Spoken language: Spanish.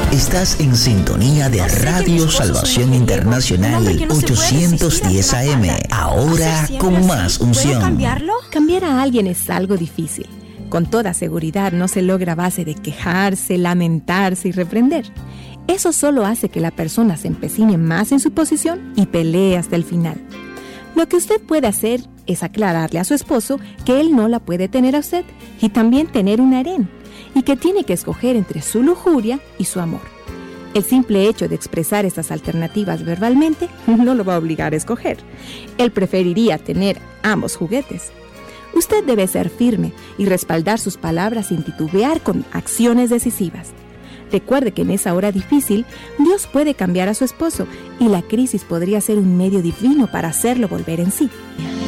Estás en sintonía de Radio Salvación Internacional 810 AM. Ahora con más unción. ¿Puedo cambiarlo? Cambiar a alguien es algo difícil. Con toda seguridad no se logra a base de quejarse, lamentarse y reprender. Eso solo hace que la persona se empecine más en su posición y pelee hasta el final. Lo que usted puede hacer es aclararle a su esposo que él no la puede tener a usted y también tener un harén, y que tiene que escoger entre su lujuria y su amor. El simple hecho de expresar estas alternativas verbalmente no lo va a obligar a escoger. Él preferiría tener ambos juguetes. Usted debe ser firme y respaldar sus palabras sin titubear con acciones decisivas. Recuerde que en esa hora difícil, Dios puede cambiar a su esposo y la crisis podría ser un medio divino para hacerlo volver en sí.